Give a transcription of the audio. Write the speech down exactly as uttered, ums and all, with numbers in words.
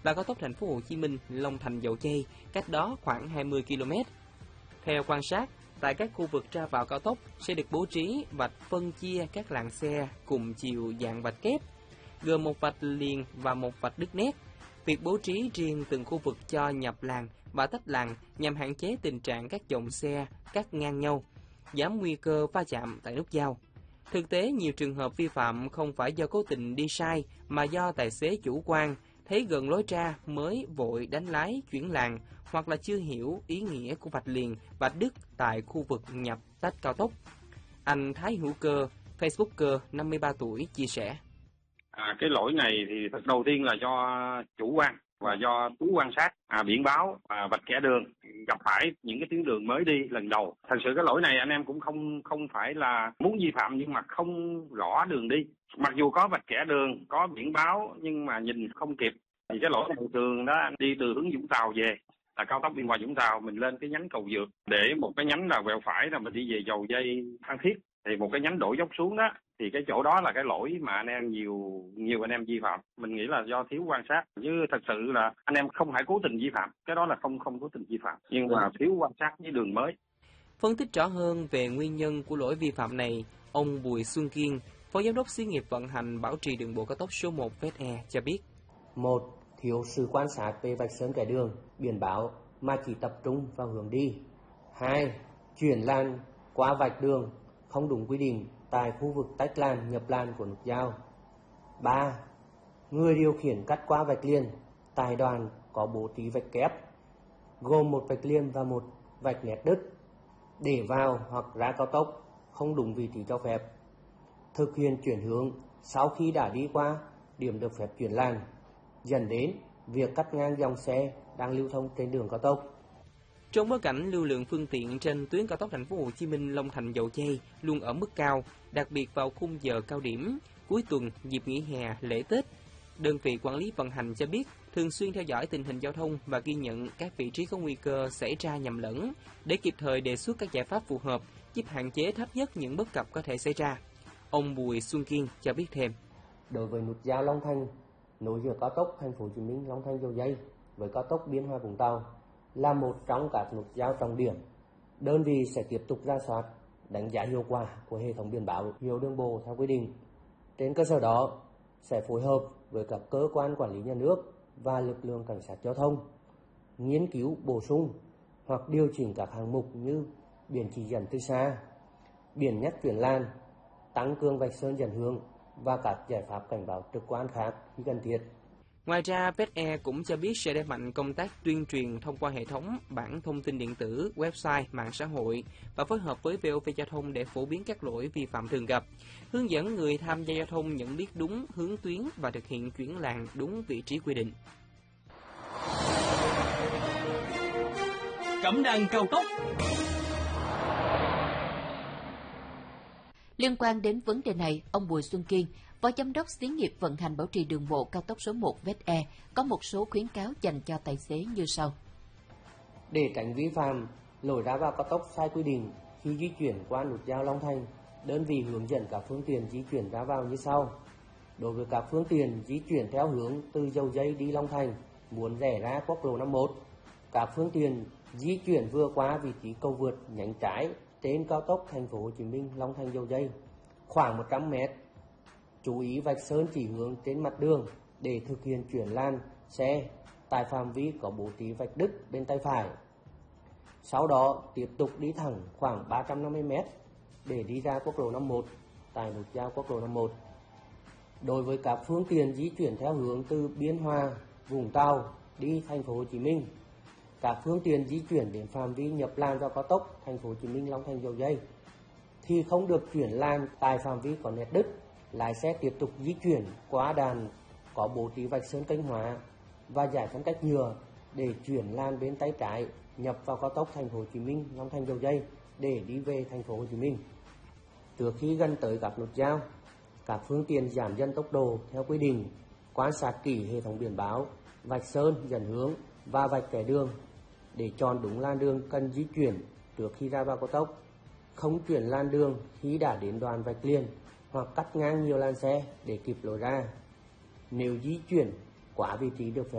và cao tốc Thành phố Hồ Chí Minh Long Thành Dầu Giây, cách đó khoảng hai mươi ki lô mét. Theo quan sát, tại các khu vực ra vào cao tốc sẽ được bố trí vạch phân chia các làn xe cùng chiều dạng vạch kép, gồm một vạch liền và một vạch đứt nét. Việc bố trí riêng từng khu vực cho nhập làn và tách làn nhằm hạn chế tình trạng các dòng xe cắt ngang nhau, giảm nguy cơ va chạm tại nút giao. Thực tế, nhiều trường hợp vi phạm không phải do cố tình đi sai mà do tài xế chủ quan, thấy gần lối ra mới vội đánh lái chuyển làn hoặc là chưa hiểu ý nghĩa của vạch liền, vạch đứt tại khu vực nhập tách cao tốc. Anh Thái Hữu Cơ, Facebooker năm mươi ba tuổi, chia sẻ. À, cái lỗi này thì thật đầu tiên là do chủ quan và do thiếu quan sát à, biển báo và vạch kẻ đường, gặp phải những cái tuyến đường mới đi lần đầu. Thật sự cái lỗi này anh em cũng không không phải là muốn vi phạm nhưng mà không rõ đường đi. Mặc dù có vạch kẻ đường, có biển báo nhưng mà nhìn không kịp. Thì cái lỗi này thường đó anh đi từ hướng Vũng Tàu về, là cao tốc biên hòa Vũng Tàu, mình lên cái nhánh cầu Vượt để một cái nhánh là quẹo phải là mình đi về Dầu Giây Phan Thiết, thì một cái nhánh đổ dốc xuống đó, thì cái chỗ đó là cái lỗi mà anh em nhiều nhiều anh em vi phạm. Mình nghĩ là do thiếu quan sát, chứ thật sự là anh em không phải cố tình vi phạm, cái đó là không không cố tình vi phạm, nhưng mà thiếu quan sát với đường mới. Phân tích rõ hơn về nguyên nhân của lỗi vi phạm này, ông Bùi Xuân Kiên, Phó Giám đốc Xí nghiệp vận hành bảo trì đường bộ cao tốc số một vét e cho biết. Một, thiếu sự quan sát về vạch sơn kẻ đường, biển báo mà chỉ tập trung vào hướng đi. Hai, chuyển làn qua vạch đường không đúng quy định tại khu vực tách làn nhập làn của nút giao. Ba, người điều khiển cắt qua vạch liền tại đoạn có bố trí vạch kép, gồm một vạch liền và một vạch nét đứt, để vào hoặc ra cao tốc không đúng vị trí cho phép. Thực hiện chuyển hướng sau khi đã đi qua điểm được phép chuyển làn, dẫn đến việc cắt ngang dòng xe đang lưu thông trên đường cao tốc. Trong bối cảnh lưu lượng phương tiện trên tuyến cao tốc Thành phố Hồ Chí Minh Long Thành Dầu Giây luôn ở mức cao, đặc biệt vào khung giờ cao điểm, cuối tuần, dịp nghỉ hè, lễ Tết, đơn vị quản lý vận hành cho biết thường xuyên theo dõi tình hình giao thông và ghi nhận các vị trí có nguy cơ xảy ra nhầm lẫn để kịp thời đề xuất các giải pháp phù hợp, giúp hạn chế thấp nhất những bất cập có thể xảy ra. Ông Bùi Xuân Kiên cho biết thêm. Đối với nút giao Long Thành nối giữa cao tốc Thành phố Hồ Chí Minh Long Thành Dầu Giây với cao tốc Biên Hòa Vũng Tàu là một trong các nút giao trọng điểm, đơn vị sẽ tiếp tục rà soát, đánh giá hiệu quả của hệ thống biển báo hiệu đường bộ theo quy định. Trên cơ sở đó sẽ phối hợp với các cơ quan quản lý nhà nước và lực lượng cảnh sát giao thông nghiên cứu bổ sung hoặc điều chỉnh các hạng mục như biển chỉ dẫn từ xa, biển nhắc chuyển làn, tăng cường vạch sơn dẫn hướng và các giải pháp cảnh báo trực quan khác khi cần thiết. Ngoài ra, vét e cũng cho biết sẽ đẩy mạnh công tác tuyên truyền thông qua hệ thống bản thông tin điện tử, website, mạng xã hội và phối hợp với vê o vê Giao thông để phổ biến các lỗi vi phạm thường gặp, hướng dẫn người tham gia giao thông nhận biết đúng hướng tuyến và thực hiện chuyển làn đúng vị trí quy định. Cẩm nang cao tốc. Liên quan đến vấn đề này, ông Bùi Xuân Kiên, Phó Giám đốc Xí nghiệp vận hành bảo trì đường bộ cao tốc số một vét e, có một số khuyến cáo dành cho tài xế như sau. Để tránh vi phạm lỗi ra vào cao tốc sai quy định khi di chuyển qua nút giao Long Thành, đơn vị hướng dẫn các phương tiện di chuyển ra vào như sau. Đối với các phương tiện di chuyển theo hướng từ Dầu Giây đi Long Thành, muốn rẽ ra quốc lộ năm mốt, các phương tiện di chuyển vừa qua vị trí cầu vượt nhánh trái trên cao tốc Thành phố Hồ Chí Minh Long Thành Dầu Giây khoảng một trăm mét, chú ý vạch sơn chỉ hướng trên mặt đường để thực hiện chuyển làn xe tại phạm vi có bố trí vạch đứt bên tay phải. Sau đó tiếp tục đi thẳng khoảng ba trăm năm mươi mét để đi ra quốc lộ năm mốt tại nút giao quốc lộ năm mốt. Đối với các phương tiện di chuyển theo hướng từ Biên Hòa, Vũng Tàu đi Thành phố Hồ Chí Minh, các phương tiện di chuyển đến phạm vi nhập làn vào cao tốc Thành phố Hồ Chí Minh Long Thành Dầu Giây thì không được chuyển làn tại phạm vi có nét đứt, lái xe tiếp tục di chuyển qua đàn có bố trí vạch sơn kênh hóa và giải phân cách nhựa để chuyển làn bên tay trái nhập vào cao tốc Thành phố Hồ Chí Minh Long Thành Dầu Giây để đi về Thành phố Hồ Chí Minh. Trước khi gần tới các nút giao, các phương tiện giảm dần tốc độ theo quy định, quan sát kỹ hệ thống biển báo, vạch sơn dẫn hướng và vạch kẻ đường để chọn đúng làn đường cần di chuyển trước khi ra vào cao tốc, không chuyển làn đường khi đã đến đoạn vạch liền hoặc cắt ngang nhiều làn xe để kịp lối ra. Nếu di chuyển quá vị trí được phép